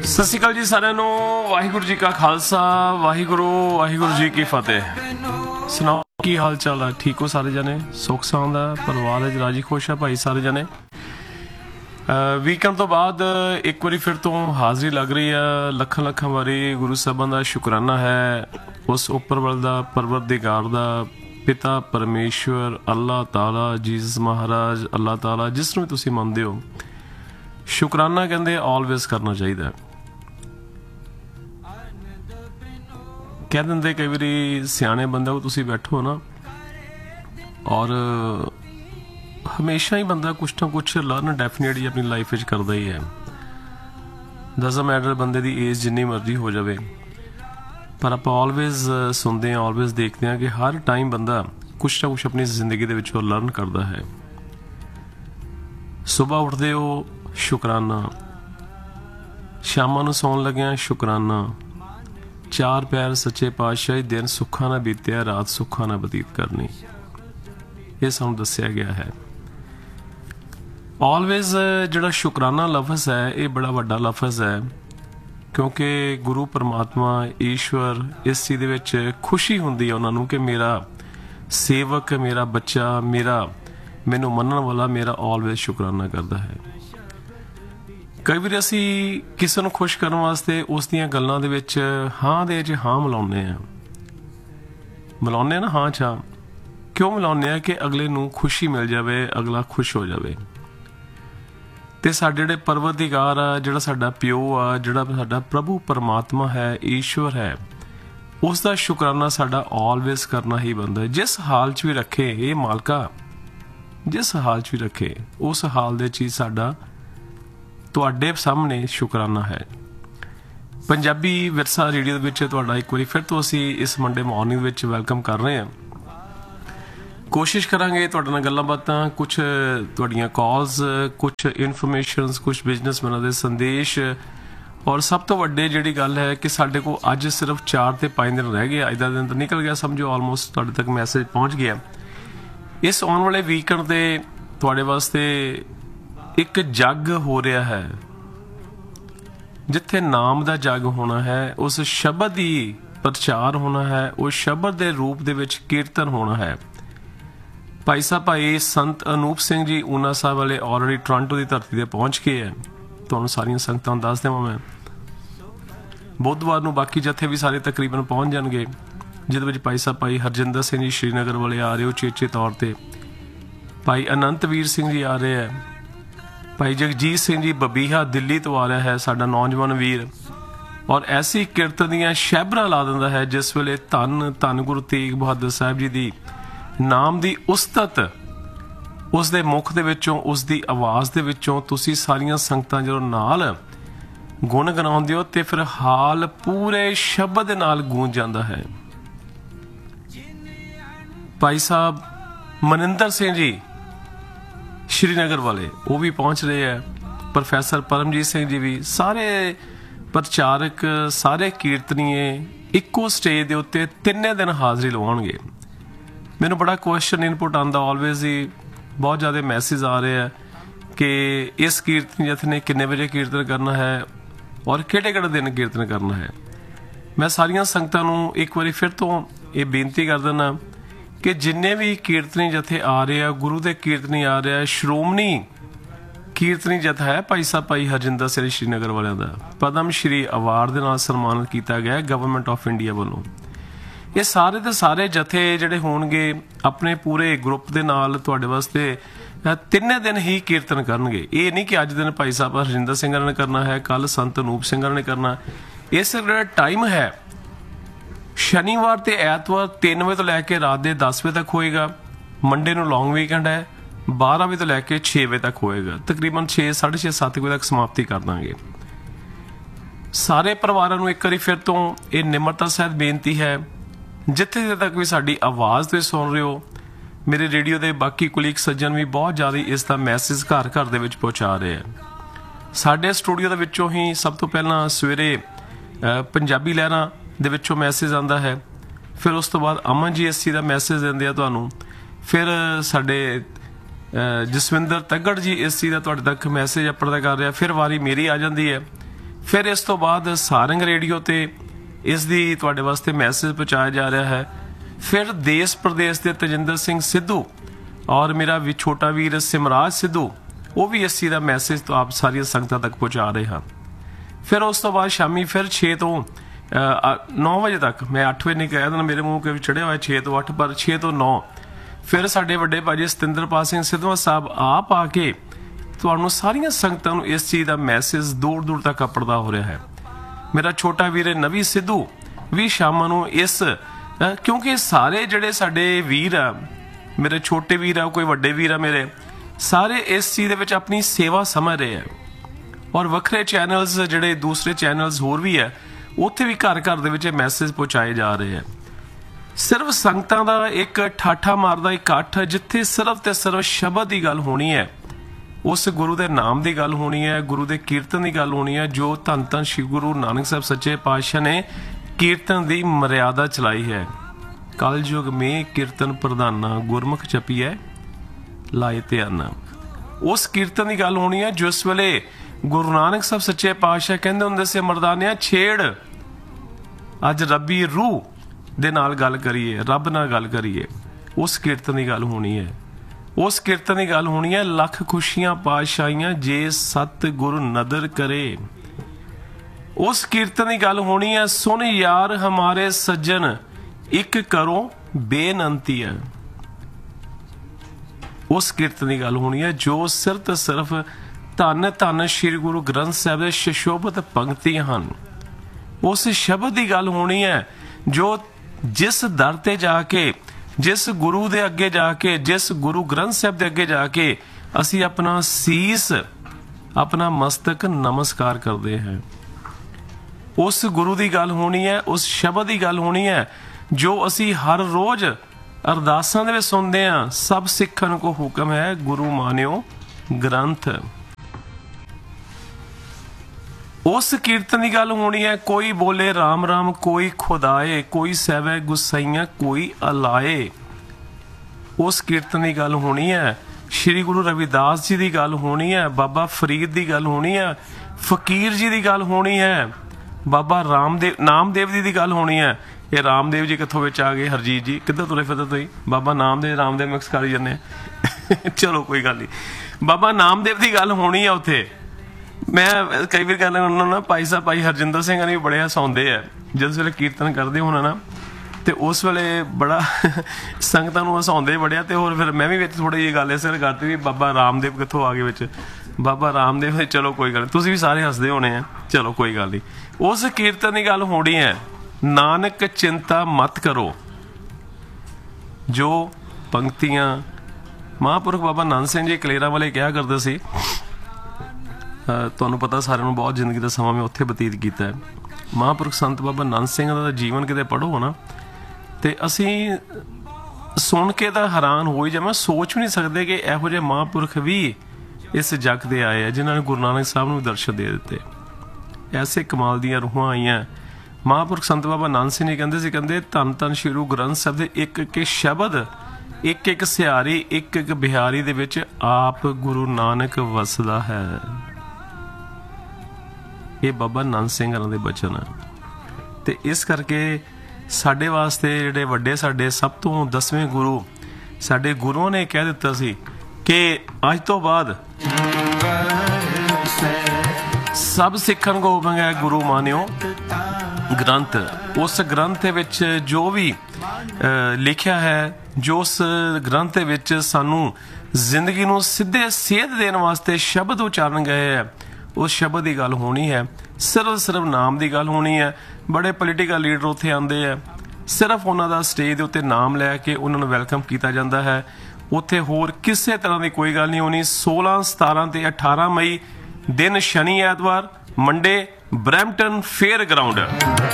ਸਤਿ ਸ਼੍ਰੀ ਅਕਾਲ ਜੀ ਸਾਰਿਆਂ ਨੂੰ। ਵਾਹਿਗੁਰੂ ਜੀ ਕਾ ਖਾਲਸਾ, ਵਾਹਿਗੁਰੂ ਜੀ ਕੀ ਫਤਿਹ। ਸੁਣਾਓ ਕੀ ਹਾਲ ਚਾਲ ਹੈ? ਠੀਕ ਹੋ ਸਾਰੇ ਜਣੇ? ਸੁੱਖ ਸਾਂਦ ਹੈ? ਪਰਿਵਾਰ ਵਿੱਚ ਰਾਜੀ ਖੁਸ਼ ਹੈ ਭਾਈ ਸਾਰੇ ਜਣੇ? ਵੀਕਐਂਡ ਤੋਂ ਬਾਅਦ ਇੱਕ ਵਾਰੀ ਫਿਰ ਤੋਂ ਹਾਜ਼ਰੀ ਲੱਗ ਰਹੀ ਹੈ। ਲੱਖਾਂ ਲੱਖਾਂ ਵਾਰੀ ਗੁਰੂ ਸਾਹਿਬਾਂ ਦਾ ਸ਼ੁਕਰਾਨਾ ਹੈ ਉਸ ਉੱਪਰਵਾਲ ਦਾ, ਪਰਵਰਦੀਗਾਰ ਦਾ, ਪਿਤਾ ਪਰਮੇਸ਼ਵਰ, ਅੱਲਾਹ ਤਾਲਾ, ਜੀਸਸ ਮਹਾਰਾਜ, ਅੱਲਾਹ ਤਾਲਾ, ਜਿਸ ਨੂੰ ਵੀ ਤੁਸੀਂ ਮੰਨਦੇ ਹੋ। ਸ਼ੁਕਰਾਨਾ ਕਹਿੰਦੇ ਆਲਵੇਜ਼ ਕਰਨਾ ਚਾਹੀਦਾ। ਕਹਿ ਦਿੰਦੇ ਕਈ ਵਾਰੀ ਸਿਆਣੇ ਬੰਦੇ ਕੋ ਤੁਸੀਂ ਬੈਠੋ ਨਾ, ਔਰ ਹਮੇਸ਼ਾ ਹੀ ਬੰਦਾ ਕੁਛ ਨਾ ਕੁਛ ਲਰਨ ਡੈਫੀਨੇਟਲੀ ਆਪਣੀ ਲਾਈਫ ਵਿੱਚ ਕਰਦਾ ਹੀ ਹੈ। ਡਜ਼ਨਟ ਮੈਟਰ ਬੰਦੇ ਦੀ ਏਜ ਜਿੰਨੀ ਮਰਜ਼ੀ ਹੋ ਜਾਵੇ, ਪਰ ਆਪਾਂ ਆਲਵੇਜ਼ ਸੁਣਦੇ ਹਾਂ, ਆਲਵੇਜ਼ ਦੇਖਦੇ ਹਾਂ ਕਿ ਹਰ ਟਾਈਮ ਬੰਦਾ ਕੁਛ ਨਾ ਕੁਛ ਆਪਣੀ ਜ਼ਿੰਦਗੀ ਦੇ ਵਿੱਚੋਂ ਲਰਨ ਕਰਦਾ ਹੈ। ਸੁਬਾਹ ਉੱਠਦੇ ਹੋ ਸ਼ੁਕਰਾਨਾ, ਸ਼ਾਮਾਂ ਨੂੰ ਸੌਣ ਲੱਗਿਆ ਸ਼ੁਕਰਾਨਾ, ਚਾਰ ਪੈਰ ਸੱਚੇ ਪਾਤਸ਼ਾਹੀ, ਦਿਨ ਸੁੱਖਾਂ ਨਾਲ ਬੀਤਿਆ, ਰਾਤ ਸੁੱਖਾਂ ਨਾਲ ਬਤੀਤ ਕਰਨੀ, ਇਹ ਸਾਨੂੰ ਦੱਸਿਆ ਗਿਆ ਹੈ। ਆਲਵੇਜ਼ ਜਿਹੜਾ ਸ਼ੁਕਰਾਨਾ ਲਫ਼ਜ਼ ਹੈ ਇਹ ਬੜਾ ਵੱਡਾ ਲਫ਼ਜ਼ ਹੈ, ਕਿਉਂਕਿ ਗੁਰੂ ਪਰਮਾਤਮਾ ਈਸ਼ਵਰ ਇਸ ਚੀਜ਼ ਦੇ ਵਿੱਚ ਖੁਸ਼ੀ ਹੁੰਦੀ ਹੈ ਉਹਨਾਂ ਨੂੰ ਕਿ ਮੇਰਾ ਸੇਵਕ, ਮੇਰਾ ਬੱਚਾ, ਮੈਨੂੰ ਮੰਨਣ ਵਾਲਾ ਮੇਰਾ ਆਲਵੇਜ਼ ਸ਼ੁਕਰਾਨਾ ਕਰਦਾ ਹੈ। ਕਈ ਵਾਰੀ ਅਸੀਂ ਕਿਸੇ ਨੂੰ ਖੁਸ਼ ਕਰਨ ਵਾਸਤੇ ਉਸ ਦੀਆਂ ਗੱਲਾਂ ਦੇ ਵਿੱਚ ਹਾਂ ਦੇ ਵਿੱਚ ਹਾਂ ਮਿਲਾਉਂਦੇ ਹਾਂ ਨਾ, ਹਾਂ ਚ ਕਿਉਂ ਮਿਲਾਉਂਦੇ ਹਾਂ? ਕਿ ਅਗਲੇ ਨੂੰ ਖੁਸ਼ੀ ਮਿਲ ਜਾਵੇ, ਅਗਲਾ ਖੁਸ਼ ਹੋ ਜਾਵੇ। ਤੇ ਸਾਡੇ ਜਿਹੜੇ ਪਰਵਰਦੀਗਾਰ ਆ, ਜਿਹੜਾ ਸਾਡਾ ਪਿਓ ਆ, ਜਿਹੜਾ ਸਾਡਾ ਪ੍ਰਭੂ ਪਰਮਾਤਮਾ ਹੈ, ਈਸ਼ਵਰ ਹੈ, ਉਸ ਦਾ ਸ਼ੁਕਰਾਨਾ ਸਾਡਾ ਆਲਵੇਜ਼ ਕਰਨਾ ਹੀ ਬਣਦਾ ਹੈ। ਜਿਸ ਹਾਲ 'ਚ ਵੀ ਰੱਖੇ ਇਹ ਮਾਲਕਾ, ਜਿਸ ਹਾਲ 'ਚ ਵੀ ਰੱਖੇ, ਉਸ ਹਾਲ ਦੇ 'ਚ ਹੀ ਸਾਡਾ ਤੁਹਾਡੇ ਸਾਹਮਣੇ ਸ਼ੁਕਰਾਨਾ ਹੈ। ਪੰਜਾਬੀ ਵਿਰਸਾ ਰੇਡੀਓ ਦੇ ਵਿੱਚ ਤੁਹਾਡਾ ਇੱਕ ਵਾਰੀ ਫਿਰ ਤੋਂ ਅਸੀਂ ਇਸ ਮੰਡੇ ਮਾਰਨਿੰਗ ਵਿੱਚ ਵੈਲਕਮ ਕਰ ਰਹੇ ਹਾਂ। ਕੋਸ਼ਿਸ਼ ਕਰਾਂਗੇ ਤੁਹਾਡੇ ਨਾਲ ਗੱਲਾਂ ਬਾਤਾਂ, ਕੁਛ ਤੁਹਾਡੀਆਂ ਕਾਲਸ, ਕੁਛ ਇਨਫੋਰਮੇਸ਼ਨਸ, ਕੁਛ ਬਿਜ਼ਨਸਮੈਨਾਂ ਦੇ ਸੰਦੇਸ਼, ਔਰ ਸਭ ਤੋਂ ਵੱਡੀ ਜਿਹੜੀ ਗੱਲ ਹੈ ਕਿ ਸਾਡੇ ਕੋਲ ਅੱਜ ਸਿਰਫ 4 ਤੇ 5 ਦਿਨ ਰਹਿ ਗਏ। ਅੱਜ ਦਾ ਦਿਨ ਤਾਂ ਨਿਕਲ ਗਿਆ ਸਮਝੋ, ਆਲਮੋਸਟ ਤੁਹਾਡੇ ਤੱਕ ਮੈਸੇਜ ਪਹੁੰਚ ਗਿਆ। ਇਸ ਆਉਣ ਵਾਲੇ ਵੀਕਐਂਡ ਤੇ ਤੁਹਾਡੇ ਵਾਸਤੇ ਇੱਕ ਜੱਗ ਹੋ ਰਿਹਾ ਹੈ, ਜਿੱਥੇ ਨਾਮ ਦਾ ਜੱਗ ਹੋਣਾ ਹੈ, ਉਸ ਸ਼ਬਦ ਦੀ ਪ੍ਰਚਾਰ ਹੋਣਾ ਹੈ, ਉਸ ਸ਼ਬਦ ਦੇ ਰੂਪ ਦੇ ਵਿੱਚ ਕੀਰਤਨ ਹੋਣਾ ਹੈ। ਭਾਈ ਸਾਹਿਬ ਭਾਈ ਸੰਤ ਅਨੂਪ ਸਿੰਘ ਜੀ ਊਨਾ ਸਾਹਿਬ ਵਾਲੇ ਆਲਰੇਡੀ ਟੋਰਾਂਟੋ ਦੀ ਧਰਤੀ ਤੇ ਪਹੁੰਚ ਗਏ ਹੈ। ਤੁਹਾਨੂੰ ਸਾਰੀਆਂ ਸੰਗਤਾਂ ਨੂੰ ਦੱਸ ਦੇਵਾਂ ਮੈਂ, ਬੁੱਧਵਾਰ ਨੂੰ ਬਾਕੀ ਜਥੇ ਵੀ ਸਾਰੇ ਤਕਰੀਬਨ ਪਹੁੰਚ ਜਾਣਗੇ, ਜਿਹਦੇ ਵਿੱਚ ਭਾਈ ਸਾਹਿਬ ਭਾਈ ਹਰਜਿੰਦਰ ਸਿੰਘ ਜੀ ਸ਼੍ਰੀਨਗਰ ਵਾਲੇ ਆ ਰਹੇ ਹੋ ਚੇਚੇ ਤੌਰ ਤੇ, ਭਾਈ ਅਨੰਤਵੀਰ ਸਿੰਘ ਜੀ ਆ ਰਹੇ ਹੈ, ਭਾਈ ਜਗਜੀਤ ਸਿੰਘ ਜੀ ਬਬੀਹਾ ਦਿੱਲੀ ਤੋਂ ਆ ਰਿਹਾ ਹੈ, ਸਾਡਾ ਨੌਜਵਾਨ ਵੀਰ, ਔਰ ਐਸੀ ਕੀਰਤਨ ਦੀਆਂ ਸ਼ੈਬਰਾਂ ਲਾ ਦਿੰਦਾ ਹੈ ਜਿਸ ਵੇਲੇ ਧੰਨ ਗੁਰੂ ਤੇਗ ਬਹਾਦਰ ਸਾਹਿਬ ਜੀ ਦੀ ਨਾਮ ਦੀ ਉਸਤਤ ਉਸ ਦੇ ਮੁਖ ਦੇ ਵਿੱਚੋਂ, ਉਸ ਦੀ ਆਵਾਜ਼ ਦੇ ਵਿੱਚੋਂ ਤੁਸੀਂ ਸਾਰੀਆਂ ਸੰਗਤਾਂ ਜਦੋਂ ਨਾਲ ਗੁਣ ਗਣਾਉਂਦੇ ਹੋ ਤੇ ਫਿਰ ਹਾਲ ਪੂਰੇ ਸ਼ਬਦ ਦੇ ਨਾਲ ਗੂੰਜ ਜਾਂਦਾ ਹੈ। ਭਾਈ ਸਾਹਿਬ ਮਨਿੰਦਰ ਸਿੰਘ ਜੀ ਸ਼੍ਰੀਨਗਰ ਵਾਲੇ ਉਹ ਵੀ ਪਹੁੰਚ ਰਹੇ ਹੈ, ਪ੍ਰੋਫੈਸਰ ਪਰਮਜੀਤ ਸਿੰਘ ਜੀ ਵੀ, ਸਾਰੇ ਪ੍ਰਚਾਰਕ, ਸਾਰੇ ਕੀਰਤਨੀਏ ਇੱਕੋ ਸਟੇਜ ਦੇ ਉੱਤੇ 3 ਦਿਨ ਹਾਜ਼ਰੀ ਲਵਾਉਣਗੇ। ਮੈਨੂੰ ਬੜਾ ਕੁਐਸਚਨ ਇਨਪੁਟ ਆਉਂਦਾ ਆਲਵੇਜ਼ ਹੀ, ਬਹੁਤ ਜ਼ਿਆਦਾ ਮੈਸੇਜ ਆ ਰਹੇ ਆ ਕਿ ਇਸ ਕੀਰਤਨ ਜਥੇ ਨੇ ਕਿੰਨੇ ਵਜੇ ਕੀਰਤਨ ਕਰਨਾ ਹੈ ਔਰ ਕਿਹੜੇ ਦਿਨ ਕੀਰਤਨ ਕਰਨਾ ਹੈ। ਮੈਂ ਸਾਰੀਆਂ ਸੰਗਤਾਂ ਨੂੰ ਇੱਕ ਵਾਰੀ ਫਿਰ ਤੋਂ ਇਹ ਬੇਨਤੀ ਕਰ ਦਿੰਦਾ ਕਿ ਜਿੰਨੇ ਵੀ ਕੀਰਤਨੀ ਜਥੇ ਆ ਰਹੇ ਆ, ਗੁਰੂ ਦੇ ਕੀਰਤਨੀ ਆ ਰਿਹਾ, ਸ਼੍ਰੋਮਣੀ ਕੀਰਤਨੀ ਜਥਾ ਹੈ ਭਾਈ ਸਾਹਿਬ ਭਾਈ ਹਰਜਿੰਦਰ ਸਿੰਘ ਸ਼੍ਰੀਨਗਰ ਵਾਲਿਆਂ ਦਾ, ਪਦਮ ਸ਼੍ਰੀ ਅਵਾਰਡ ਦੇ ਨਾਲ ਸਨਮਾਨਿਤ ਕੀਤਾ ਗਿਆ ਗਵਰਨਮੈਂਟ ਆਫ ਇੰਡੀਆ ਵੱਲੋਂ। ਇਹ ਸਾਰੇ ਦੇ ਸਾਰੇ ਜਥੇ ਜਿਹੜੇ ਹੋਣਗੇ ਆਪਣੇ ਪੂਰੇ ਗਰੁੱਪ ਦੇ ਨਾਲ ਤੁਹਾਡੇ ਵਾਸਤੇ 3 ਦਿਨ ਹੀ ਕੀਰਤਨ ਕਰਨਗੇ। ਇਹ ਨਹੀਂ ਕਿ ਅੱਜ ਦਿਨ ਭਾਈ ਸਾਹਿਬ ਹਰਜਿੰਦਰ ਸਿੰਘ ਨੇ ਕਰਨਾ ਹੈ, ਕੱਲ ਸੰਤ ਅਨੂਪ ਸਿੰਘ ਨੇ ਕਰਨਾ। ਇਸ ਜਿਹੜਾ ਟਾਈਮ ਹੈ ਸ਼ਨੀਵਾਰ ਤੇ ਐਤਵਾਰ 3 ਵਜੇ ਤੋਂ ਲੈ ਕੇ ਰਾਤ ਦੇ 10 ਵਜੇ ਤੱਕ ਹੋਏਗਾ। ਮੰਡੇ ਨੂੰ ਲੌਂਗ ਵੀਕਐਂਡ ਹੈ, 12 ਵਜੇ ਤੋਂ ਲੈ ਕੇ 6 ਵਜੇ ਤੱਕ ਹੋਏਗਾ। ਤਕਰੀਬਨ 6, 6:30, 7 ਵਜੇ ਤੱਕ ਸਮਾਪਤੀ ਕਰ ਦਾਂਗੇ। ਸਾਰੇ ਪਰਿਵਾਰਾਂ ਨੂੰ ਇੱਕ ਵਾਰੀ ਫਿਰ ਤੋਂ ਇਹ ਨਿਮਰਤਾ ਸਹਿਤ ਬੇਨਤੀ ਹੈ, ਜਿੱਥੇ ਤੱਕ ਵੀ ਸਾਡੀ ਆਵਾਜ਼ ਤੇ ਸੁਣ ਰਹੇ ਹੋ, ਮੇਰੇ ਰੇਡੀਓ ਦੇ ਬਾਕੀ ਕੁਲੀਗ ਸੱਜਣ ਵੀ ਬਹੁਤ ਜ਼ਿਆਦਾ ਇਸ ਦਾ ਮੈਸੇਜ ਘਰ ਘਰ ਦੇ ਵਿੱਚ ਪਹੁੰਚਾ ਰਹੇ ਆ। ਸਾਡੇ ਸਟੂਡੀਓ ਦੇ ਵਿੱਚੋਂ ਹੀ ਸਭ ਤੋਂ ਪਹਿਲਾਂ ਸਵੇਰੇ ਪੰਜਾਬੀ ਲਹਿਰਾਂ ਦੇ ਵਿੱਚੋਂ ਮੈਸੇਜ ਆਉਂਦਾ ਹੈ, ਫਿਰ ਉਸ ਤੋਂ ਬਾਅਦ ਅਮਨ ਜੀ ਐਸਸੀ ਦਾ ਮੈਸੇਜ ਦਿੰਦੇ ਆ ਤੁਹਾਨੂੰ, ਫਿਰ ਸਾਡੇ ਜਸਵਿੰਦਰ ਤੱਗੜ ਜੀ ਇਸ ਚੀਜ਼ ਦਾ ਤੁਹਾਡੇ ਤੱਕ ਮੈਸੇਜ ਆਪਣਾ ਕਰ ਰਿਹਾ, ਫਿਰ ਵਾਰੀ ਮੇਰੀ ਆ ਜਾਂਦੀ ਹੈ, ਫਿਰ ਇਸ ਤੋਂ ਬਾਅਦ ਸਾਰੰਗ ਰੇਡੀਓ ਤੇ ਇਸ ਦੀ ਤੁਹਾਡੇ ਵਾਸਤੇ ਮੈਸੇਜ ਪਹੁੰਚਾਇਆ ਜਾ ਰਿਹਾ ਹੈ। ਫਿਰ ਦੇਸ਼ ਪ੍ਰਦੇਸ਼ ਦੇ ਤਜਿੰਦਰ ਸਿੰਘ ਸਿੱਧੂ ਔਰ ਮੇਰਾ ਵੀ ਛੋਟਾ ਵੀਰ ਸਿਮਰਾਜ ਸਿੱਧੂ, ਉਹ ਵੀ ਇਸ ਚੀਜ਼ ਦਾ ਮੈਸੇਜ ਤੋਂ ਆਪ ਸਾਰੀਆਂ ਸੰਗਤਾਂ ਤੱਕ ਪਹੁੰਚਾ ਰਹੇ ਹਨ। ਫਿਰ ਉਸ ਤੋਂ ਬਾਅਦ ਸ਼ਾਮੀ ਫਿਰ 6 ਤੋਂ 9 ਵਜੇ ਤੱਕ, ਮੈਂ 8 ਵਜੇ ਨਹੀਂ ਕਹਿ ਦੇਣਾ, ਮੇਰੇ ਮੂੰਹ ਕੇ ਚੜਿਆ ਹੋਇਆ 6 ਤੋਂ 8, ਪਰ 6 ਤੋਂ 9 ਫਿਰ ਸਾਡੇ ਵੱਡੇ ਭਾਜੀ ਸਤਿੰਦਰਪਾਲ ਸਿੰਘ ਸਿੱਧਵਾਂ ਸਾਹਿਬ ਆਪ ਆ ਕੇ ਤੁਹਾਨੂੰ ਸਾਰੀਆਂ ਸੰਗਤਾਂ ਨੂੰ ਇਸ ਚੀਜ਼ ਦਾ ਮੈਸੇਜ ਦੂਰ ਦੂਰ ਤੱਕ ਆਪੜਦਾ ਹੋ ਰਿਹਾ ਹੈ। ਮੇਰਾ ਛੋਟਾ ਵੀਰ ਨਵੀ ਸਿੱਧੂ ਵੀ ਸ਼ਾਮਾਂ ਨੂੰ ਇਸ, ਕਿਉਂਕਿ ਸਾਰੇ ਜਿਹੜੇ ਸਾਡੇ ਵੀਰ ਆ, ਮੇਰੇ ਛੋਟੇ ਵੀਰ ਆ, ਕੋਈ ਵੱਡੇ ਵੀਰ ਆ, ਮੇਰੇ ਸਾਰੇ ਇਸ ਚੀਜ਼ ਦੇ ਵਿੱਚ ਆਪਣੀ ਸੇਵਾ ਸਮਝ ਰਹੇ ਆ। ਔਰ ਵੱਖਰੇ ਚੈਨਲਸ ਜਿਹੜੇ ਦੂਸਰੇ ਚੈਨਲਸ ਹੋਰ ਵੀ ਹੈ, ਉੱਥੇ ਵੀ ਘਰ ਘਰ ਦੇ ਵਿੱਚ ਮੈਸੇਜ ਪਹੁੰਚਾਏ ਜਾ ਰਹੇ ਆ। ਸਿਰਫ ਸੰਗਤਾਂ ਦਾ ਇੱਕ ਠਾਠਾ ਮਾਰਦਾ ਇਕੱਠ, ਜਿੱਥੇ ਸਿਰਫ ਤੇ ਸਿਰਫ ਸ਼ਬਦ ਦੀ ਗੱਲ ਹੋਣੀ ਹੈ, ਉਸ ਗੁਰੂ ਦੇ ਨਾਮ ਦੀ ਗੱਲ ਹੋਣੀ ਹੈ, ਗੁਰੂ ਦੇ ਕੀਰਤਨ ਦੀ ਗੱਲ ਹੋਣੀ ਹੈ, ਜੋ ਧੰਨ ਧੰਨ ਸ਼੍ਰੀ ਗੁਰੂ ਨਾਨਕ ਸਾਹਿਬ ਸੱਚੇ ਪਾਤਸ਼ਾਹ ਨੇ ਕੀਰਤਨ ਦੀ ਮਰਿਆਦਾ ਚਲਾਈ ਹੈ। ਕਲ ਯੁਗ ਮੇਂ ਕੀਰਤਨ ਪ੍ਰਧਾਨਾ, ਗੁਰਮੁਖ ਜਪੀਐ ਲਾਏ ਧਿਆਨਾ। ਉਸ ਕੀਰਤਨ ਦੀ ਗੱਲ ਹੋਣੀ ਹੈ ਜਿਸ ਵੇਲੇ ਗੁਰੂ ਨਾਨਕ ਸਾਹਿਬ ਸੱਚੇ ਪਾਤਸ਼ਾਹ ਕਹਿੰਦੇ ਹੁੰਦੇ ਸੀ, ਮਰਦਾਨਿਆਂ ਛੇੜ, ਅੱਜ ਰੱਬੀ ਰੂਹ ਦੇ ਨਾਲ ਗੱਲ ਕਰੀਏ, ਰੱਬ ਨਾਲ ਗੱਲ ਕਰੀਏ। ਉਸ ਕੀਰਤਨ ਦੀ ਗੱਲ ਹੋਣੀ ਹੈ। ਉਸ ਕੀਰਤਨ ਦੀ ਗੱਲ ਹੋਣੀ ਹੈ, ਲੱਖ ਖੁਸ਼ੀਆਂ ਪਾਤਸ਼ਾਹੀਆਂ ਜੇ ਸਤ ਗੁਰੂ ਨਦਰ ਕਰੇ। ਉਸ ਕੀਰਤਨ ਦੀ ਗੱਲ ਹੋਣੀ ਹੈ, ਸੁਣ ਯਾਰ ਹਮਾਰੇ ਸੱਜਣ ਇੱਕ ਕਰੋ ਬੇਨੰਤੀ ਹੈ। ਉਸ ਕੀਰਤਨ ਦੀ ਗੱਲ ਹੋਣੀ ਹੈ ਜੋ ਸਿਰਫ ਤੇ ਸਿਰਫ ਧੰਨ ਧੰਨ ਸ਼੍ਰੀ ਗੁਰੂ ਗ੍ਰੰਥ ਸਾਹਿਬ ਦੇ ਸ਼ਸ਼ੋਭਤ ਪੰਕਤੀਆਂ ਹਨ। ਉਸ ਸ਼ਬਦ ਦੀ ਗੱਲ ਹੋਣੀ ਹੈ ਜੋ ਜਿਸ ਦਰ ਤੇ ਜਾ ਕੇ, ਜਿਸ ਗੁਰੂ ਦੇ ਅੱਗੇ ਜਾ ਕੇ, ਜਿਸ ਗੁਰੂ ਗ੍ਰੰਥ ਸਾਹਿਬ ਦੇ ਅੱਗੇ ਜਾ ਕੇ ਅਸੀਂ ਆਪਣਾ ਸੀਸ, ਆਪਣਾ ਮਸਤਕ ਨਮਸਕਾਰ ਕਰਦੇ ਹਾਂ। ਉਸ ਗੁਰੂ ਦੀ ਗੱਲ ਹੋਣੀ ਹੈ, ਉਸ ਸ਼ਬਦ ਦੀ ਗੱਲ ਹੋਣੀ ਹੈ ਜੋ ਅਸੀਂ ਹਰ ਰੋਜ਼ ਅਰਦਾਸਾਂ ਦੇ ਵਿੱਚ ਸੁਣਦੇ ਹਾਂ। ਸਭ ਸਿੱਖਣ ਕੋ ਹੁਕਮ ਹੈ, ਗੁਰੂ ਮਾਨਿਓ ਗ੍ਰੰਥ। ਉਸ ਕੀਰਤਨ ਦੀ ਗੱਲ ਹੋਣੀ ਹੈ, ਕੋਈ ਬੋਲੇ ਰਾਮ ਰਾਮ ਕੋਈ ਖੁਦਾਏ, ਕੋਈ ਸਹਿਵੇ ਗੁਸਾਈਆਂ ਕੋਈ ਅਲਾਏ। ਉਸ ਕੀਰਤਨ ਦੀ ਗੱਲ ਹੋਣੀ ਹੈ, ਸ਼੍ਰੀ ਗੁਰੂ ਰਵਿਦਾਸ ਜੀ ਦੀ ਗੱਲ ਹੋਣੀ ਹੈ, ਬਾਬਾ ਫਰੀਦ ਦੀ ਗੱਲ ਹੋਣੀ ਹੈ, ਫਕੀਰ ਜੀ ਦੀ ਗੱਲ ਹੋਣੀ ਹੈ, ਬਾਬਾ ਨਾਮਦੇਵ ਜੀ ਦੀ ਗੱਲ ਹੋਣੀ ਹੈ। ਇਹ ਰਾਮਦੇਵ ਜੀ ਕਿੱਥੋਂ ਵਿੱਚ ਆ ਗਏ? ਹਰਜੀਤ ਜੀ ਕਿੱਧਰ ਤੁਰੇ ਫਿਰਦੇ ਤੁਸੀਂ? ਬਾਬਾ ਰਾਮਦੇਵ ਮਿਕਸ ਕਰੀ ਜਾਂਦੇ। ਚਲੋ ਕੋਈ ਗੱਲ ਨਹੀਂ, ਬਾਬਾ ਨਾਮਦੇਵ ਦੀ ਗੱਲ ਹੋਣੀ ਹੈ ਉੱਥੇ। ਮੈਂ ਕਈ ਵਾਰ ਕਹਿੰਦਾ ਉਹਨਾਂ ਨੂੰ, ਭਾਈ ਸਾਹਿਬ ਭਾਈ ਹਰਜਿੰਦਰ ਸਿੰਘ ਨੇ ਵੀ ਬੜੇ ਹਸਾਉਂਦੇ ਆ ਜਿਸ ਵੇਲੇ ਕੀਰਤਨ ਕਰਦੇ ਹੋਣਾ ਨਾ, ਤੇ ਉਸ ਵੇਲੇ ਬੜਾ ਸੰਗਤਾਂ ਨੂੰ ਹਸਾਉਂਦੇ ਬੜਿਆ। ਤੇ ਹੋਰ ਫਿਰ ਮੈਂ ਵੀ ਵਿੱਚ ਥੋੜੀ ਜਿਹੀ ਗੱਲ ਇਸ ਤਰ੍ਹਾਂ ਕਰਤੀ ਵੀ ਬਾਬਾ ਰਾਮਦੇਵ ਕਿੱਥੋਂ ਆ ਗਏ ਵਿੱਚ, ਬਾਬਾ ਰਾਮਦੇਵ ਦੇ। ਚਲੋ ਕੋਈ ਗੱਲ ਨਹੀਂ, ਤੁਸੀਂ ਵੀ ਸਾਰੇ ਹੱਸਦੇ ਹੋਣੇ ਆ, ਚਲੋ ਕੋਈ ਗੱਲ ਨਹੀਂ। ਉਸ ਕੀਰਤਨ ਦੀ ਗੱਲ ਹੋਣੀ ਹੈ, ਨਾਨਕ ਚਿੰਤਾ ਮਤ ਕਰੋ। ਜੋ ਪੰਕਤੀਆਂ ਮਹਾਂਪੁਰਖ ਬਾਬਾ ਨੰਦ ਸਿੰਘ ਜੀ ਕਲੇਰਾਂ ਵਾਲੇ ਕਿਹਾ ਕਰਦੇ ਸੀ, ਤੁਹਾਨੂੰ ਪਤਾ ਸਾਰਿਆਂ ਨੂੰ, ਬਹੁਤ ਜ਼ਿੰਦਗੀ ਦਾ ਸਮਾਂ ਮੈਂ ਉੱਥੇ ਬਤੀਤ ਕੀਤਾ ਹੈ। ਮਹਾਂਪੁਰਖ ਸੰਤ ਬਾਬਾ ਨੰਦ ਸਿੰਘ ਦਾ ਜੀਵਨ ਕਿਤੇ ਪੜ੍ਹੋ ਨਾ, ਤੇ ਅਸੀਂ ਸੁਣ ਕੇ ਤਾਂ ਹੈਰਾਨ ਹੋ ਹੀ ਜਾਵਾਂ। ਸੋਚ ਵੀ ਨਹੀਂ ਸਕਦੇ ਕਿ ਇਹੋ ਜਿਹੇ ਮਹਾਂਪੁਰਖ ਵੀ ਇਸ ਜਗ ਦੇ ਆਏ ਆ ਜਿਨ੍ਹਾਂ ਨੇ ਗੁਰੂ ਨਾਨਕ ਸਾਹਿਬ ਨੂੰ ਦਰਸ਼ਨ ਦੇ ਦਿੱਤੇ। ਐਸੇ ਕਮਾਲ ਦੀਆਂ ਰੂਹਾਂ ਆਈਆਂ। ਮਹਾਂਪੁਰਖ ਸੰਤ ਬਾਬਾ ਨੰਦ ਸਿੰਘ ਜੀ ਕਹਿੰਦੇ ਸੀ, ਕਹਿੰਦੇ ਧੰਨ ਧੰਨ ਸ਼੍ਰੀ ਗੁਰੂ ਗ੍ਰੰਥ ਸਾਹਿਬ ਦੇ ਇੱਕ ਇੱਕ ਸ਼ਬਦ, ਇੱਕ ਇੱਕ ਸਿਹਾਰੀ, ਇੱਕ ਇੱਕ ਬਿਹਾਰੀ ਦੇ ਵਿੱਚ ਆਪ ਗੁਰੂ ਨਾਨਕ ਵਸਦਾ ਹੈ। ਇਹ ਬਾਬਾ ਨੰਦ ਸਿੰਘ ਹਰਾਂ ਦੇ ਬਚਨ ਆ। ਤੇ ਇਸ ਕਰਕੇ ਸਾਡੇ ਵਾਸਤੇ ਜਿਹੜੇ ਵੱਡੇ, ਸਾਡੇ ਸਭ ਤੋਂ 10ਵੇਂ ਗੁਰੂ, ਸਾਡੇ ਗੁਰੂਆਂ ਨੇ ਕਹਿ ਦਿੱਤਾ ਸੀ ਕਿ ਅੱਜ ਤੋਂ ਬਾਅਦ ਸਭ ਸਿੱਖਣ ਕੋ ਹੁਕਮ ਹੈ, ਗੁਰੂ ਮਾਨਿਓ ਗ੍ਰੰਥ। ਉਸ ਗ੍ਰੰਥ ਦੇ ਵਿੱਚ ਜੋ ਵੀ ਲਿਖਿਆ ਹੈ, ਜੋ ਉਸ ਗ੍ਰੰਥ ਦੇ ਵਿੱਚ ਸਾਨੂੰ ਜ਼ਿੰਦਗੀ ਨੂੰ ਸਿੱਧੇ ਸੇਧ ਦੇਣ ਵਾਸਤੇ ਸ਼ਬਦ ਉਚਾਰਨ ਗਏ ਹੈ, ਉਸ ਸ਼ਬਦ ਦੀ ਗੱਲ ਹੋਣੀ ਹੈ। ਸਿਰਫ ਨਾਮ ਦੀ ਗੱਲ ਹੋਣੀ ਹੈ। ਬੜੇ ਪੋਲੀਟੀਕਲ ਲੀਡਰ ਉੱਥੇ ਆਉਂਦੇ ਆ, ਸਿਰਫ ਉਹਨਾਂ ਦਾ ਸਟੇਜ ਦੇ ਉੱਤੇ ਨਾਮ ਲੈ ਕੇ ਉਹਨਾਂ ਨੂੰ ਵੈਲਕਮ ਕੀਤਾ ਜਾਂਦਾ ਹੈ। ਉੱਥੇ ਹੋਰ ਕਿਸੇ ਤਰ੍ਹਾਂ ਦੀ ਕੋਈ ਗੱਲ ਨਹੀਂ ਹੋਣੀ। 16, 17 ਤੇ 18 ਮਈ ਦਿਨ ਸ਼ਨੀ ਐਤਵਾਰ, ਮੰਡੇ, ਬਰੈਂਪਟਨ ਫੇਅਰ ਗਰਾਊਂਡ।